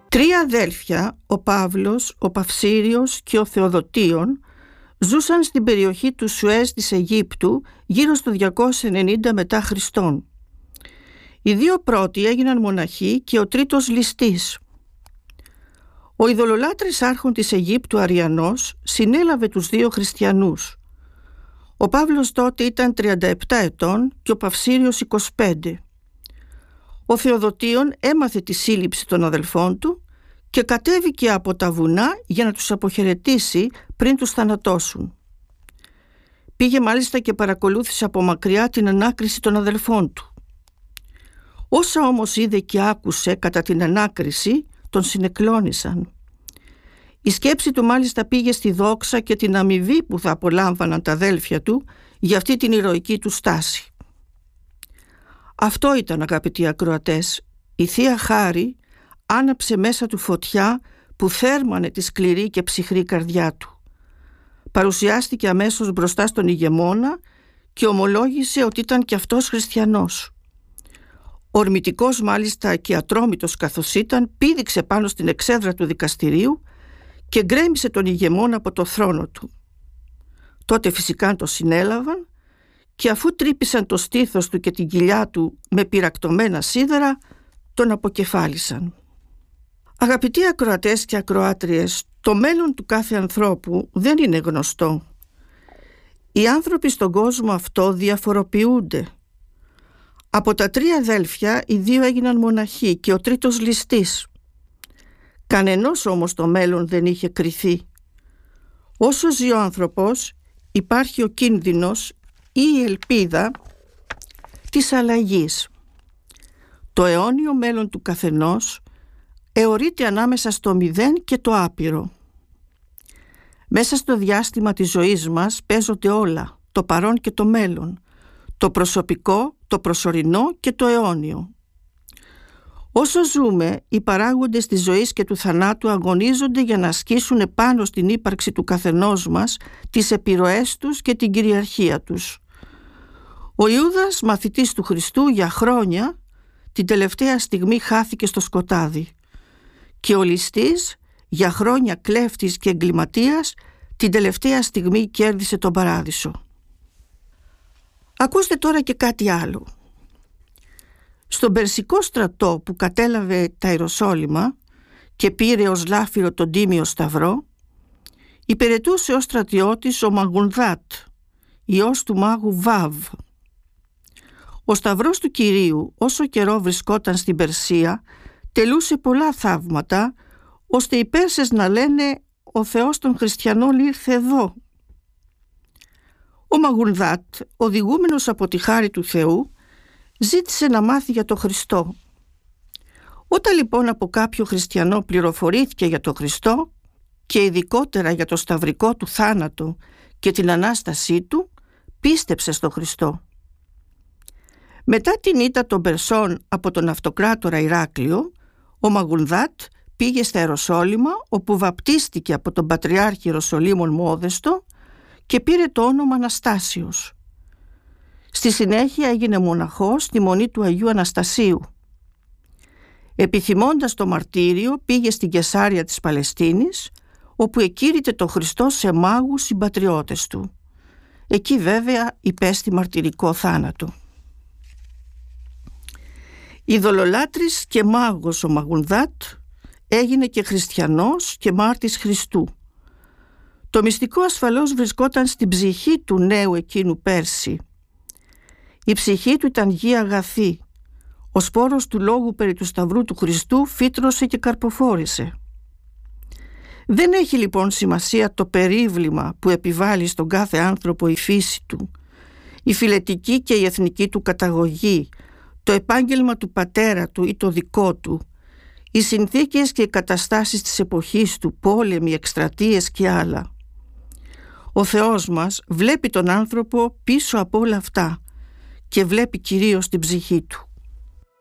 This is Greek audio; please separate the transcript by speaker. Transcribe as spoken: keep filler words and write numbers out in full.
Speaker 1: Τρία αδέλφια, ο Παύλος, ο Παυσίριος και ο Θεοδοτίων, ζούσαν στην περιοχή του Σουέζ της Αιγύπτου γύρω στο διακόσια ενενήντα μετά Χριστόν. Οι δύο πρώτοι έγιναν μοναχοί και ο τρίτος ληστής. Ο ειδωλολάτρης άρχον της Αιγύπτου Αριανός συνέλαβε τους δύο χριστιανούς. Ο Παύλος τότε ήταν τριάντα επτά ετών και ο Παυσίριος είκοσι πέντε. Ο Θεοδοτίων έμαθε τη σύλληψη των αδελφών του και κατέβηκε από τα βουνά για να τους αποχαιρετήσει πριν τους θανατώσουν. Πήγε μάλιστα και παρακολούθησε από μακριά την ανάκριση των αδελφών του. Όσα όμως είδε και άκουσε κατά την ανάκριση τον συνεκλώνησαν. Η σκέψη του μάλιστα πήγε στη δόξα και την αμοιβή που θα απολάμβαναν τα αδέλφια του για αυτή την ηρωική του στάση. Αυτό ήταν, αγαπητοί ακροατές, η Θεία Χάρη άναψε μέσα του φωτιά που θέρμανε τη σκληρή και ψυχρή καρδιά του. Παρουσιάστηκε αμέσως μπροστά στον ηγεμόνα και ομολόγησε ότι ήταν και αυτός χριστιανός. Ορμητικός μάλιστα και ατρόμητος καθώς ήταν, πήδηξε πάνω στην εξέδρα του δικαστηρίου και γκρέμισε τον ηγεμόνα από το θρόνο του. Τότε φυσικά το συνέλαβαν και αφού τρύπησαν το στήθος του και την κοιλιά του με πυρακτωμένα σίδερα, τον αποκεφάλισαν. Αγαπητοί ακροατές και ακροάτριες, το μέλλον του κάθε ανθρώπου δεν είναι γνωστό. Οι άνθρωποι στον κόσμο αυτό διαφοροποιούνται. Από τα τρία αδέλφια, οι δύο έγιναν μοναχοί και ο τρίτος ληστής. Κανενός όμως το μέλλον δεν είχε κριθεί. Όσο ζει ο άνθρωπος, υπάρχει ο κίνδυνος ή η ελπίδα της αλλαγής. Το αιώνιο μέλλον του καθενός αιωρείται ανάμεσα στο μηδέν και το άπειρο. Μέσα στο διάστημα της ζωής μας παίζονται όλα, το παρόν και το μέλλον, το προσωπικό, το προσωρινό και το αιώνιο. Όσο ζούμε, οι παράγοντες της ζωής και του θανάτου αγωνίζονται για να ασκήσουν επάνω στην ύπαρξη του καθενός μας τις επιρροές τους και την κυριαρχία τους. Ο Ιούδας, μαθητής του Χριστού για χρόνια, την τελευταία στιγμή χάθηκε στο σκοτάδι και ο ληστής, για χρόνια κλέφτης και εγκληματίας, την τελευταία στιγμή κέρδισε τον παράδεισο. Ακούστε τώρα και κάτι άλλο. Στον Περσικό στρατό που κατέλαβε τα Ιεροσόλυμα και πήρε ως λάφυρο τον Τίμιο Σταυρό, υπηρετούσε ως στρατιώτης ο Μαγουνδάτ, ιός του μάγου Βάβ. Ο Σταυρός του Κυρίου, όσο καιρό βρισκόταν στην Περσία, τελούσε πολλά θαύματα, ώστε οι Πέρσες να λένε «Ο Θεός των Χριστιανών ήρθε εδώ». Ο Μαγουνδάτ, οδηγούμενος από τη χάρη του Θεού, ζήτησε να μάθει για το Χριστό. Όταν λοιπόν από κάποιο χριστιανό πληροφορήθηκε για το Χριστό και ειδικότερα για το σταυρικό του θάνατο και την Ανάστασή του, πίστεψε στο Χριστό. Μετά την ήττα των Περσών από τον αυτοκράτορα Ηράκλειο, ο Μαγουνδάτ πήγε στα Ιεροσόλυμα, όπου βαπτίστηκε από τον Πατριάρχη Ιεροσολύμων Μόδεστο και πήρε το όνομα Αναστάσιος. Στη συνέχεια έγινε μοναχός στη Μονή του Αγίου Αναστασίου. Επιθυμώντας το μαρτύριο, πήγε στην Καισάρια της Παλαιστίνης, όπου εκήρυτε το Χριστό σε μάγους συμπατριώτες του. Εκεί βέβαια υπέστη μαρτυρικό θάνατο. Ειδωλολάτρης και μάγος ο Μαγουνδάτ έγινε και χριστιανός και μάρτης Χριστού. Το μυστικό ασφαλώς βρισκόταν στην ψυχή του νέου εκείνου Πέρση. Η ψυχή του ήταν γη αγαθή. Ο σπόρος του λόγου περί του Σταυρού του Χριστού φύτρωσε και καρποφόρησε. Δεν έχει λοιπόν σημασία το περίβλημα που επιβάλλει στον κάθε άνθρωπο η φύση του, η φυλετική και η εθνική του καταγωγή, το επάγγελμα του πατέρα του ή το δικό του, οι συνθήκες και οι καταστάσεις της εποχής του, πόλεμοι, εκστρατείες και άλλα. Ο Θεός μας βλέπει τον άνθρωπο πίσω από όλα αυτά και βλέπει κυρίως την ψυχή του.